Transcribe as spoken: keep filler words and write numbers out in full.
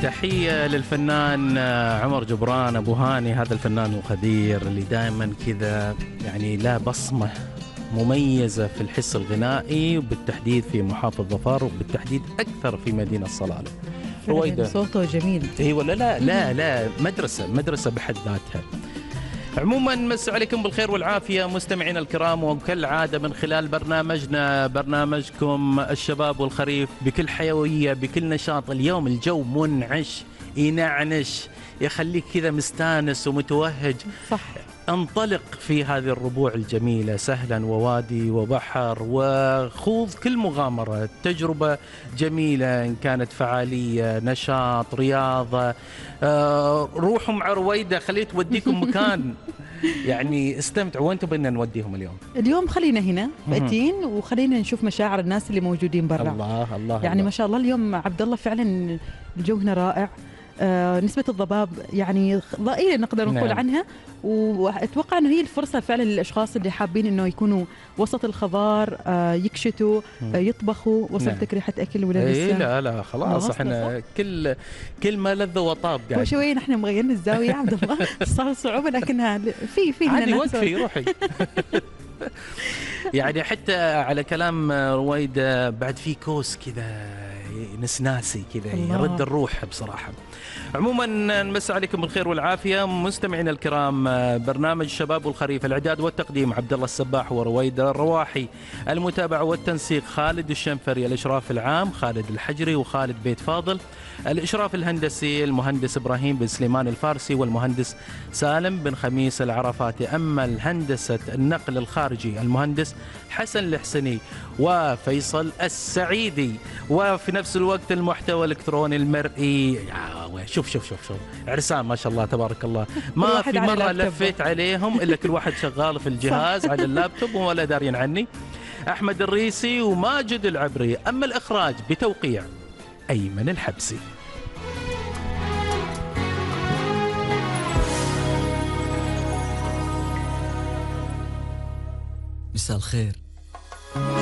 تحية للفنان عمر جبران أبو هاني، هذا الفنان القدير اللي دائما كذا يعني لا بصمة مميزة في الحس الغنائي، وبالتحديد في محافظ ظفر، وبالتحديد أكثر في مدينة صلالة. رويدة صوته جميل. إيه ولا لا لا لا مدرسة مدرسة بحد ذاتها. عموما مس عليكم بالخير والعافية مستمعينا الكرام، وكالعادة من خلال برنامجنا برنامجكم الشباب والخريف بكل حيوية بكل نشاط. اليوم الجو منعش ينعنش يخليك كذا مستانس ومتوهج. صح. انطلق في هذه الربوع الجميلة سهلا ووادي وبحر، وخوض كل مغامرة، تجربة جميلة إن كانت فعالية نشاط رياضة. آه روحوا مع رويدة خليه توديكم مكان يعني استمتعوا. وين تبينا نوديهم اليوم؟ اليوم خلينا هنا فاتين وخلينا نشوف مشاعر الناس اللي موجودين برا. الله الله يعني الله. ما شاء الله اليوم عبد الله فعلا الجو هنا رائع. آه نسبة الضباب يعني ضئيلة نقدر نقول نعم. عنها، وأتوقع أنه هي الفرصة فعلا للأشخاص اللي حابين أنه يكونوا وسط الخضار، آه يكشتوا، آه يطبخوا. وصلتك نعم. ريحة أكل ولا لسه؟ إيه لا لا خلاص احنا كل كل ما لذ وطاب قاعد. وشوي نحن مغيرين الزاوية يا عبد الله صار صعوبة، لكنها في في هنا عادي وقفي روحي. يعني حتى على كلام رويدة بعد في كوس كذا نسناسي كذا يرد الروح بصراحة. عموما نمسي عليكم بالخير والعافية مستمعينا الكرام. برنامج شباب والخريف، الإعداد والتقديم عبد الله السباح ورويدة الرواحي، المتابعة والتنسيق خالد الشنفري، الإشراف العام خالد الحجري وخالد بيت فاضل، الإشراف الهندسي المهندس إبراهيم بن سليمان الفارسي والمهندس سالم بن خميس العرفاتي. أما الهندسة النقل الخارجي المهندس حسن الحسني وفيصل السعيدي، وفي نفس الوقت المحتوى الإلكتروني المرئي. شوف شوف شوف شوف عرسان ما شاء الله تبارك الله، ما في مرة لفيت عليهم إلا كل واحد شغال في الجهاز على اللابتوب ولا دارين عني. أحمد الريسي وماجد العبري. أما الإخراج بتوقيع أيمن الحبسي. مساء الخير.